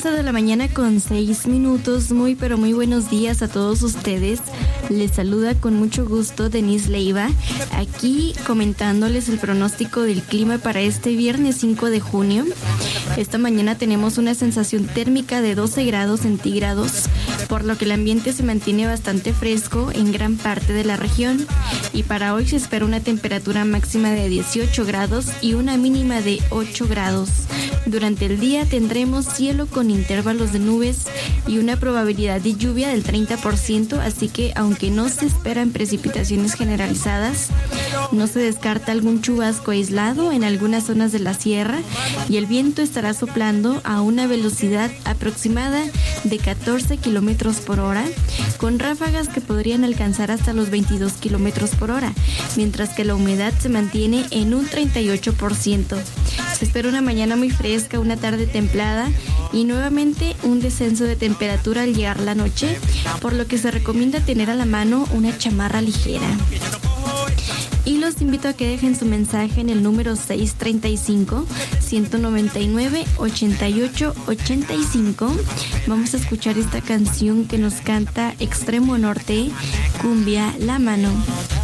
11 de la mañana con 6 minutos. Muy pero muy buenos días a todos ustedes. Les saluda con mucho gusto Denise Leiva, aquí comentándoles el pronóstico del clima para este viernes 5 de junio. Esta mañana tenemos una sensación térmica de 12 grados centígrados, por lo que el ambiente se mantiene bastante fresco en gran parte de la región. Y para hoy se espera una temperatura máxima de 18 grados y una mínima de 8 grados. Durante el día tendremos cielo con intervalos de nubes y una probabilidad de lluvia del 30%, así que aunque no se esperan precipitaciones generalizadas, no se descarta algún chubasco aislado en algunas zonas de la sierra y el viento estará soplando a una velocidad aproximada de 14 kilómetros por hora, con ráfagas que podrían alcanzar hasta los 22 kilómetros por hora, mientras que la humedad se mantiene en un 38%. Se espera una mañana muy fresca, una tarde templada y nuevamente un descenso de temperatura al llegar la noche, por lo que se recomienda tener a la mano una chamarra ligera. Y los invito a que dejen su mensaje en el número 635-199-8885. Vamos a escuchar esta canción que nos canta Extremo Norte, Cumbia La Mano.